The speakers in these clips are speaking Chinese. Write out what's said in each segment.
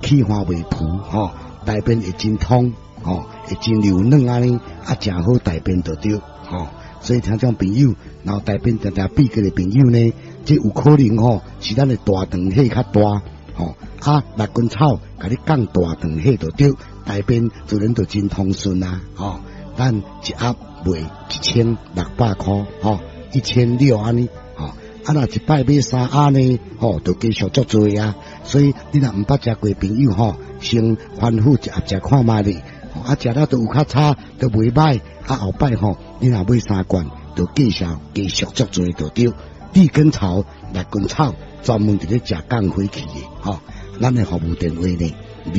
气花未浮吼，大便会真通吼，会真柔软安尼，真好大便就对吼。所以听众朋友，然后大便常常闭过的朋友呢，这有可能吼是咱的大肠气较大吼，六根草甲你降大肠气就对，大便自然就真通顺啊吼。咱一盒卖1600块吼，1600安尼吼。若一摆买3盒呢吼，就继续足多啊。所以你若毋捌食过朋友吼，先反复一盒食看卖咧。食了都有较差，都袂歹。后摆吼，你若买3罐，就继续足多就对。地根草、六根草，专门伫咧食降火气的吼。咱的服务电话呢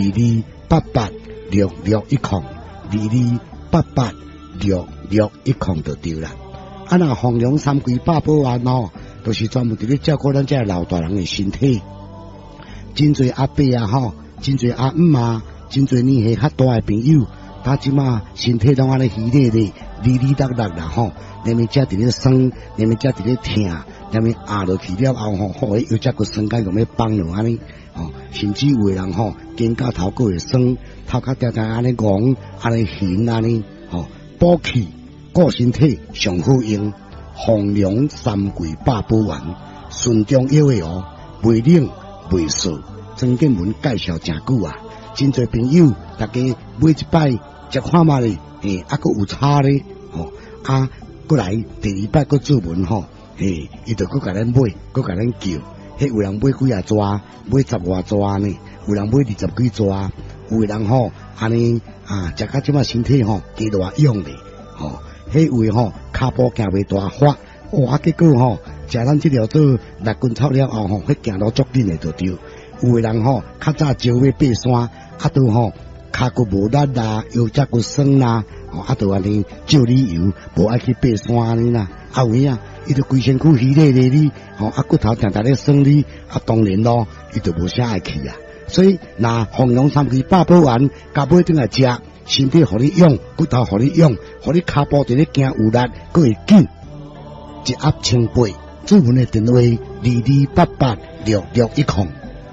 ，22886610，22886610就对啦。若弘扬三规百宝丸吼，就是专门伫咧照顾咱这老大人的身体。真侪阿伯啊吼，真侪阿姆啊。真侪年纪较大的朋友，他即马身体拢安尼虚咧咧、哩哩啦啦啦吼，连面只伫咧酸，连面只伫咧疼，连面压落去了后吼，好又只个酸干咁要放落安尼，吼，甚至有的人吼，肩胛头个会酸，头壳常常安尼戆，安尼悬安尼，吼，补气、顾身体上好用，弘扬三规百宝丸，顺中药的哦，袂冷袂涩，曾建文介绍真久啊。真侪朋友，大家买一摆食看卖咧，佫有差咧，吼，佫来第二摆佫做文吼，伊就佫甲咱买，佫甲咱叫，有人买几啊抓，买10外抓呢，有人买20几抓，有人吼安尼食到即马身体吼加大用咧，吼，有的吼骹步行袂大发，结果吼食咱即条做六根草了后吼，行路足紧的就对。有的人吼较早招要爬山，都吼骹骨无力啦，腰脊骨酸啦，都安尼照理由，无爱去爬山安尼啦。有影，伊就规身躯虚咧咧哩，骨头常常咧酸哩，当然咯，伊就无啥爱去啊。所以那弘扬三规百宝丸，加买转来食，身体互你用，骨头互你用，互你骹步伫咧行有力，佫会紧。一盒1800，主文的电话22886610。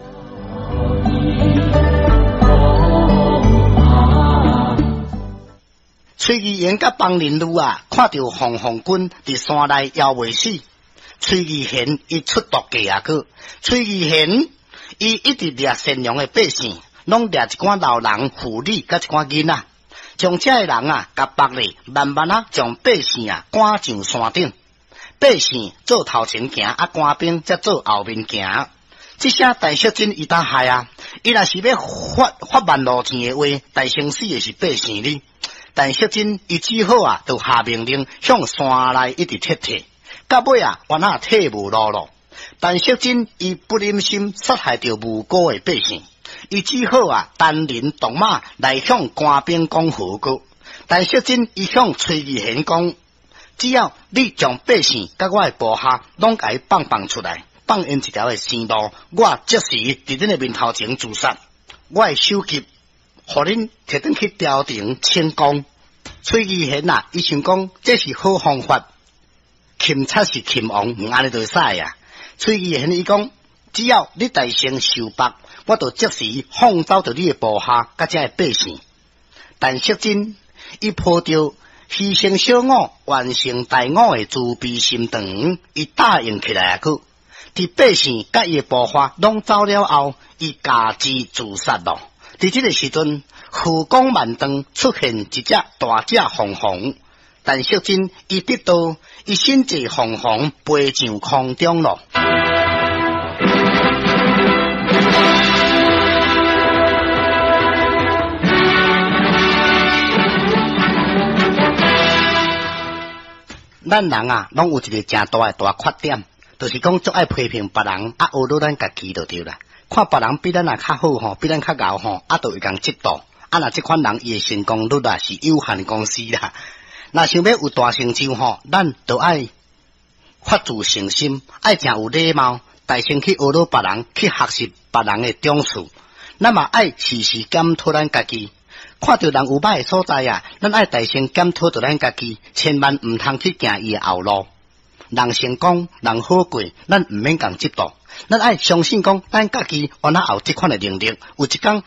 崔义贤甲帮邻路啊，看到红军伫山内枵袂死。崔义贤伊出毒计啊个，崔义贤伊一直掠善良的百姓，拢掠一寡老人、妇女甲一寡囡仔，将这个人啊甲绑咧，慢慢将百姓啊赶上山顶。百姓做头前行，官兵则做后面行。这些戴孝真伊当害啊！伊若是要发万路钱的话，戴生死的是百姓哩。但孝真伊只好啊，就下命令向山内一直撤，到尾啊，原来退无路咯。但孝真伊不忍心杀害着无辜的百姓，伊只好啊，单人独马来向官兵讲和告。但孝真伊向崔义贤讲，只要你将百姓甲我的部下拢甲伊放出来。放因一条的生路，我即时伫恁的面头前自杀，我的首级，互恁摕转去朝廷清光。崔义贤啊，伊想讲这是好方法，钦察是钦王，唔安尼就使啊。崔义贤伊讲，只要你大声受罚，我就即时放走着你的部下甲遮的百姓。但惜真，伊抱着牺牲小我、完成大我的慈悲心肠，伊答应起来啊去。伫百姓甲伊的部下拢走了后，伊家自自杀咯。伫这个时阵，河光万丈出现一只大只凤凰，但惜真伊得到伊身坐凤凰飞上空中咯。咱人啊，拢有一个真大的大缺点。就是讲，足爱批评别人，学到咱家己就对啦。看别人比咱较好吼，比咱较牛吼，就会讲嫉妒。若这款人伊的成功率啊是有限公司啦。若想要有大成就吼，咱就爱发自诚心，爱真有礼貌，大声去学到别人，去学习别人的长处。咱嘛爱时时检讨咱家己。看到人有歹的所在啊，咱爱大声检讨着咱家己，千万唔通去行伊的后路。人成功，人好过，咱唔免讲嫉妒，咱爱相信讲，咱家己原来有这款的能力，有一天